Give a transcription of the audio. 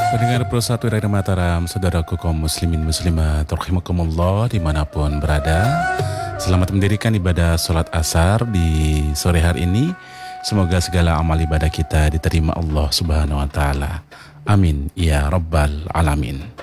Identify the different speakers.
Speaker 1: Pendengar Pro 1 Radio Mataram, saudaraku kaum muslimin muslimat, rahimakumullah dimanapun berada. Selamat mendirikan ibadah sholat asar di sore hari ini. Semoga segala amal ibadah kita diterima Allah Subhanahu wa Ta'ala. Amin ya Rabbal Alamin.